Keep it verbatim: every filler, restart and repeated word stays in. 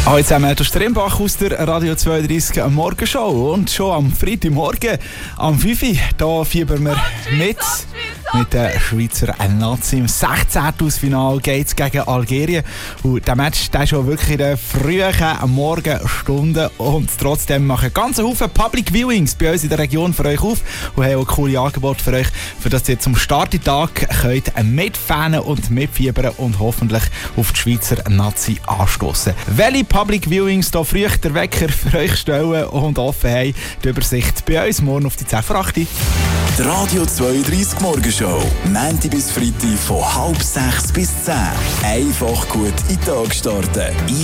Hallo zusammen, das ist der Rimbach aus der Radio zweiunddreißig Morgenshow. Und schon am Freitagmorgen, am fünf Uhr, da fiebern wir mit. Mit der Schweizer Nazi im sechzehnten Finale geht es gegen Algerien. Und der Match der ist schon wirklich in den frühen Morgenstunden. Und trotzdem machen ganz Haufen Public Viewings bei uns in der Region für euch auf und haben auch coole Angebote für euch, für das ihr zum Starttag könnt mitfanen und mitfiebern und hoffentlich auf die Schweizer Nazi anstoßen. Welche Public Viewings hier früh der Wecker für euch stellen und offen haben, die Übersicht bei uns morgen auf die zehn vor acht. Die Radio zweiunddreißig Morgenshow, Montag bis Freitag von halb sechs bis zehn. Einfach gut in den Tag starten.